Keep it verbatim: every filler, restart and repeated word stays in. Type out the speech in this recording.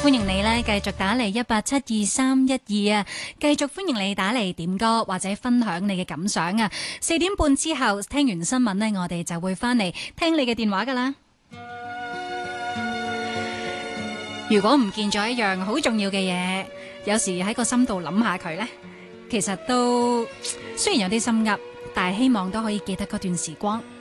歡迎你咧，繼續打嚟一八七二三一二啊！繼續歡迎你打嚟點歌或者分享你嘅感想啊！四點半之後聽完新聞呢，我哋就會翻嚟聽你嘅電話噶啦。如果唔見咗一樣好重要嘅嘢，有時喺個心度諗下佢呢，其實都雖然有啲心噏，但係希望都可以記得嗰段時光。